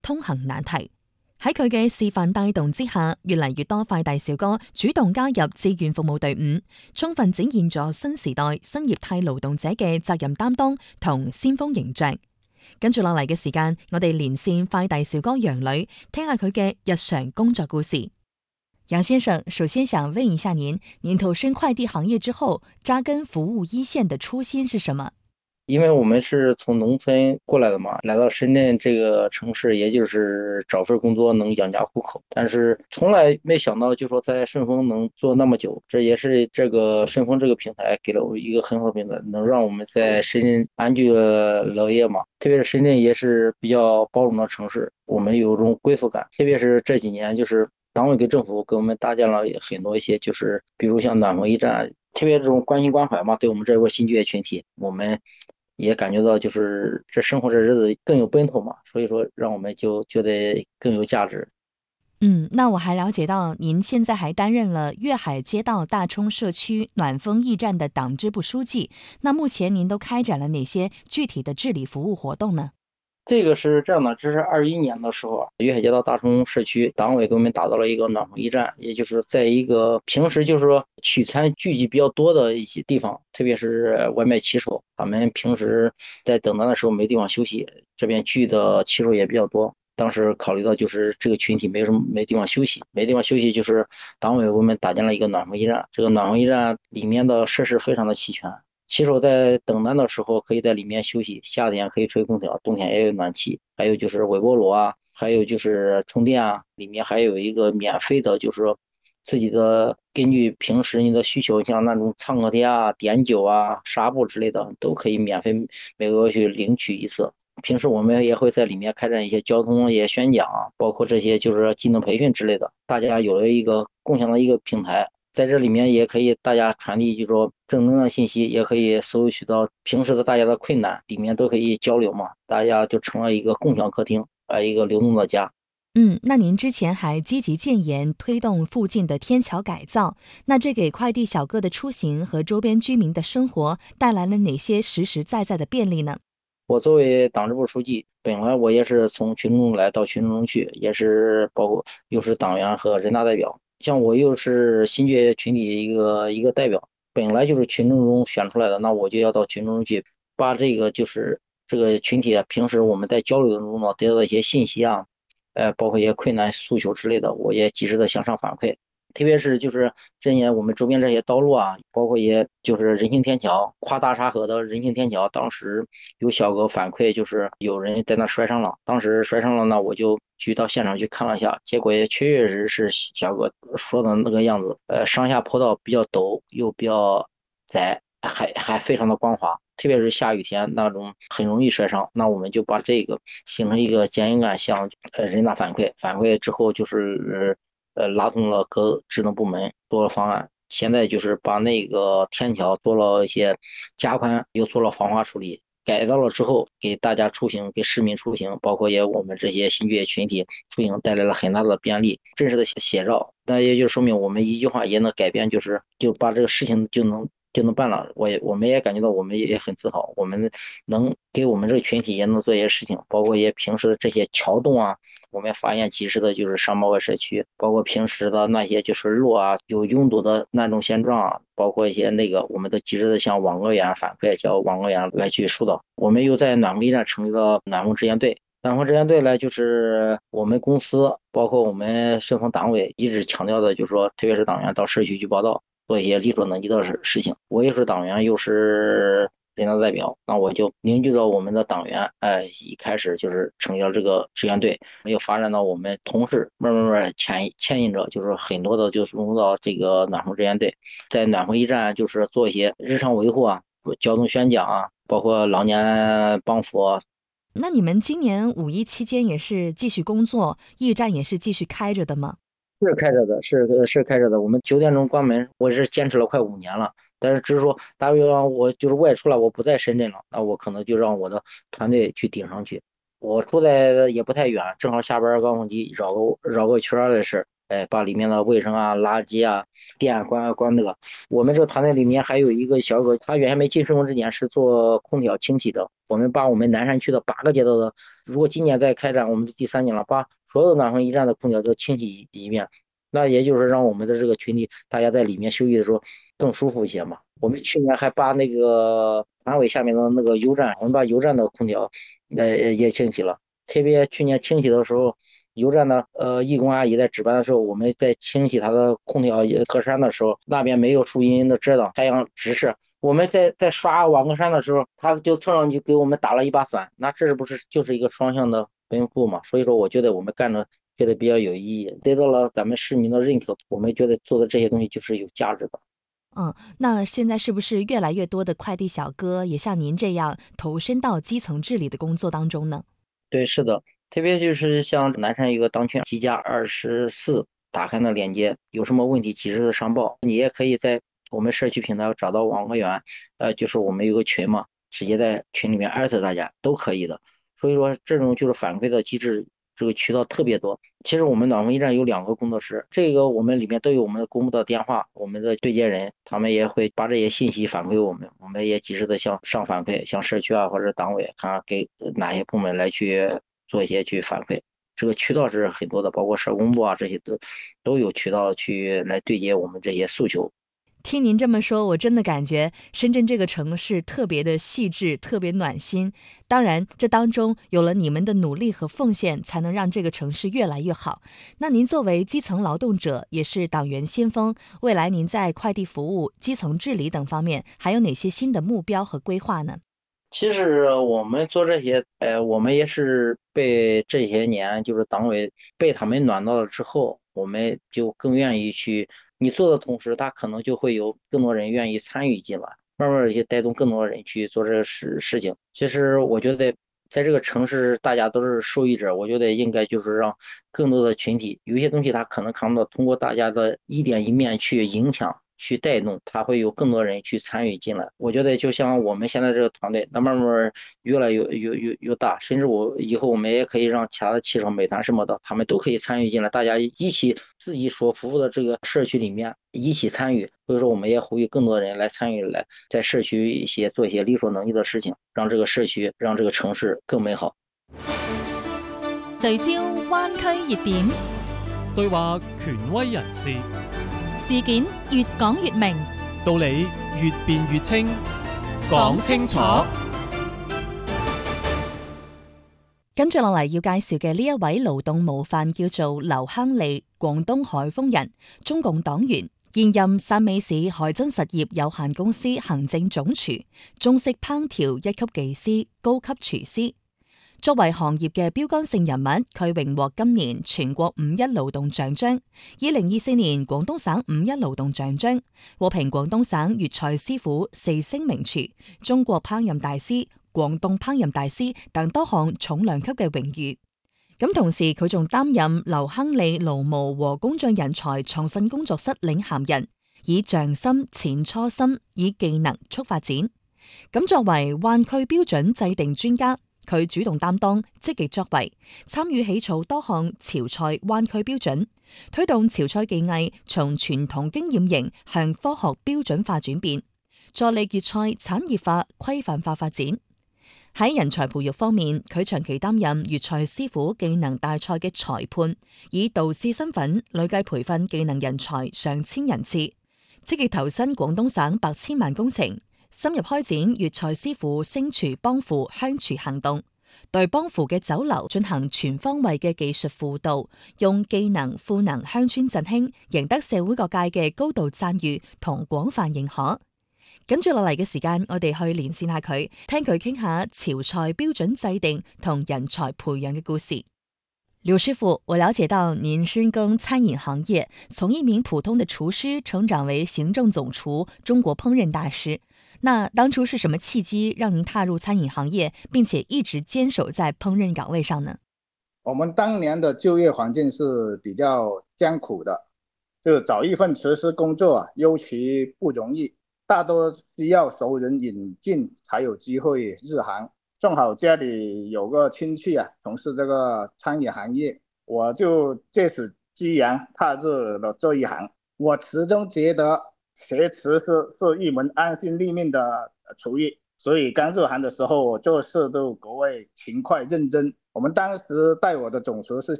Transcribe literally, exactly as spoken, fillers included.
通行難題。喺佢嘅示範帶動之下，越嚟越多快遞小哥主動加入志願服務隊伍，充分展現咗新時代新業態勞動者嘅責任擔當同先鋒形象。跟住落嚟嘅時間，我哋連線快遞小哥楊女，聽下佢嘅日常工作故事。楊先生，首先想問一下您，您投身快遞行業之後，扎根服務一線的初心是什麼？ 因为我们是从农村过来的嘛，来到深圳这个城市，也就是找份工作能养家糊口，但是从来没想到，就说在顺丰能做那么久，这也是这个顺丰这个平台给了我一个很好的平台，能让我们在深圳安居乐业嘛。特别是深圳也是比较包容的城市，我们有种归属感。特别是这几年，就是党委跟政府给我们搭建了很多一些，就是比如像暖风驿站，特别这种关心关怀嘛，对我们这个新就业群体，我们也感觉到就是这生活这日子更有奔头嘛，所以说让我们就觉得更有价值。 嗯，那我还了解到您现在还担任了粤海街道大冲社区暖丰驿站的党支部书记，那目前您都开展了哪些具体的治理服务活动呢？ 这个是这样的，这是二一年的时候，粤海街道大冲社区党委给我们打造了一个暖风驿站，也就是在一个平时就是说取餐聚集比较多的一些地方，特别是外卖骑手，他们平时在等单的时候没地方休息，这边聚的骑手也比较多。当时考虑到就是这个群体没什么没地方休息，没地方休息，就是党委为我们打建了一个暖风驿站。这个暖风驿站里面的设施非常的齐全，骑手在等单的时候可以在里面休息，夏天可以吹空调，冬天也有暖气，还有就是微波炉啊，还有就是充电啊，里面还有一个免费的，就是说自己的根据平时你的需求，像那种创可贴啊、碘酒啊、纱布之类的，都可以免费每个月去领取一次。平时我们也会在里面开展一些交通一些宣讲啊，包括这些就是技能培训之类的，大家有了一个共享的一个平台，在这里面也可以大家传递就是说正能量信息，也可以搜取到平时的大家的困难，里面都可以交流嘛，大家就成了一个共享客厅，呃，一个流动的家。 嗯，那您之前还积极建言推动附近的天桥改造，那这给快递小哥的出行和周边居民的生活带来了哪些实实在在的便利呢？ 我作为党支部书记，本来我也是从群众来到群众中去，也是包括又是党员和人大代表，像我又是新就业群体一个一个代表，本来就是群众中选出来的，那我就要到群众中去，把这个就是这个群体啊，平时我们在交流当中呢得到的一些信息啊，呃，包括一些困难诉求之类的，我也及时的向上反馈。特别是就是这些年我们周边这些道路啊，包括也就是人行天桥，跨大沙河的人行天桥，当时有小哥反馈，就是有人在那摔伤了。当时摔伤了呢，我就去到现场去看了一下，结果也确确实实是小哥说的那个样子。呃，上下坡道比较陡，又比较窄，还还非常的光滑。特别是下雨天那种很容易摔伤，那我们就把这个形成一个监引案向呃人大反馈，反馈之后就是呃拉动了各职能部门做了方案，现在就是把那个天桥做了一些加宽，又做了防滑处理，改造了之后给大家出行，给市民出行，包括也我们这些新就业群体出行带来了很大的便利，真实的写照，那也就说明我们一句话也能改变，就是就把这个事情就能就能办了。我也我们也感觉到我们也很自豪，我们能给我们这个群体也能做一些事情，包括也平时的这些桥洞啊，我们发现及时的就是上报给社区，包括平时的那些就是路啊有拥堵的那种现状啊，包括一些那个我们都及时的向网格员反馈，叫网格员来去疏导。我们又在暖风驿站成立了暖风支援队。暖风支援队呢，就是我们公司包括我们顺丰党委一直强调的，就是说，特别是党员到社区去报道，做一些力所能及的事事情。我又是党员，又是人大代表，那我就凝聚到我们的党员，哎，一开始就是成立了这个支援队，没有发展到我们同事慢慢慢牵牵引着，就是很多的就是融入到这个暖风支援队，在暖风驿站就是做一些日常维护啊，交通宣讲啊，包括老年帮扶啊。 那你们今年五一期间也是继续工作，驿站也是继续开着的吗？ 是开着的，是是开着的。我们九点钟关门，我是坚持了快五年了。但是只是说，大约让我就是外出了，我不在深圳了，那我可能就让我的团队去顶上去。我住在也不太远，正好下班高峰期绕个绕个圈儿的事。 哎，把里面的卫生啊、垃圾啊、电啊关啊关那个。我们这个团队里面还有一个小哥，他原先没进社工之前是做空调清洗的。我们把我们南山区的八个街道的，如果今年再开展，我们的第三年了，把所有暖风驿站的空调都清洗一遍。那也就是让我们的这个群体，大家在里面休息的时候更舒服一些嘛。我们去年还把那个团委下面的那个油站，我们把油站的空调呃也清洗了。特别去年清洗的时候，油站的呃义工阿姨在值班的时候，我们在清洗她的空调格栅的时候，那边没有树荫的遮挡，太阳直射。我们在在刷瓦格栅的时候，他就蹭上去给我们打了一把伞，那这是不是就是一个双向的奔赴嘛？所以说，我觉得我们干的觉得比较有意义，得到了咱们市民的认可，我们觉得做的这些东西就是有价值的。 嗯，那现在是不是越来越多的快递小哥也像您这样投身到基层治理的工作当中呢？ 对，是的，特别就是像南山一个当圈机加二十四打开的链接，有什么问题及时的上报。你也可以在我们社区平台找到网管员，呃，就是我们有个群嘛，直接在群里面艾特大家都可以的。所以说这种就是反馈的机制，这个渠道特别多。其实我们暖风驿站有两个工作室，这个我们里面都有我们的公布的电话，我们的对接人，他们也会把这些信息反馈我们，我们也及时的向上反馈，向社区啊或者党委看看给哪些部门来去做一些去反馈。这个渠道是很多的，包括社工部啊这些都都有渠道去来对接我们这些诉求。 听您这么说，我真的感觉深圳这个城市特别的细致，特别暖心。当然，这当中有了你们的努力和奉献，才能让这个城市越来越好。那您作为基层劳动者，也是党员先锋，未来您在快递服务、基层治理等方面，还有哪些新的目标和规划呢？ 其实我们做这些，呃，我们也是被这些年就是党委被他们暖到了之后，我们就更愿意去。你做的同时，他可能就会有更多人愿意参与进来，慢慢的也带动更多人去做这个事事情。其实我觉得，在这个城市，大家都是受益者，我觉得应该就是让更多的群体，有一些东西他可能看不到，通过大家的一点一面去影响。去带动，他会有更多人去参与进来。我觉得就像我们现在这个团队，那慢慢越来越越越越大，甚至我以后我们也可以让其他的汽车、美团什么的，他们都可以参与进来，大家一起自己所服务的这个社区里面一起参与。所以说，我们也呼吁更多人来参与，来在社区一些做一些力所能及的事情，让这个社区、让这个城市更美好。 聚焦灣區熱點， 對話權威人士， 事件越講越明， 道理越辯越清，講清楚。 跟住落嚟要介紹嘅呢一位勞動模範叫做劉亨利，廣東海豐人，中共黨員，現任汕尾市海珍實業有限公司行政總廚，中式烹調一級技師、高級廚師。作為行業嘅標杆性人物，佢榮獲今年全國五一勞動獎章，二零二四年廣東省五一勞動獎章，獲評廣東省粵菜師傅四星名廚、中國烹飪大師、廣東烹飪大師等多項重量級嘅榮譽。咁同時佢仲擔任劉亨利勞務和工匠人才創新工作室領銜人，以匠心淺初心，以技能促發展。咁作為灣區標準制定專家，佢主動擔當，積極作為，參與起草多項潮菜灣區標準，推動潮菜技藝從傳統經驗型向科學標準化轉變，助力粵菜產業化、規範化發展。喺人才培育方面，佢長期擔任粵菜師傅技能大賽嘅裁判，以導師身份累計培訓技能人才上千人次，積極投身廣東省百千萬工程，深入開展粵菜師傅升廚幫扶鄉廚行動，對幫扶嘅酒樓進行全方位嘅技術輔導，用技能賦能鄉村振興，贏得社會各界嘅高度讚譽同廣泛認可。跟住落嚟嘅時間，我哋去連線下佢，聽佢傾下潮菜標準制定同人才培養嘅故事。劉師傅，我了解到您深耕餐飲行業，從一名普通的廚師成長為行政總廚、中國烹飪大師。那當初是什麼契機讓您踏入餐飲行業，並且一直堅守在烹飪崗位上呢？ 我們當年的就業環境是比較艱苦的，就找一份廚師工作尤其不容易，大多需要熟人引進才有機會入行。正好家裡有個親戚啊，從事這個餐飲行業，我就借此激扬踏入了这一行。我始终觉得学厨师是一门安身立命的厨艺，所以刚入行的时候我做事都格外勤快认真。我们当时带我的总厨是